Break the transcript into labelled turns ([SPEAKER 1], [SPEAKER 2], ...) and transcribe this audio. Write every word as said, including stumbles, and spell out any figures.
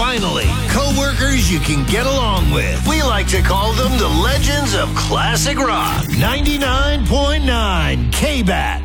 [SPEAKER 1] finally, co-workers you can get along with. We like to call them the legends of classic rock. ninety-nine point nine K-B A T.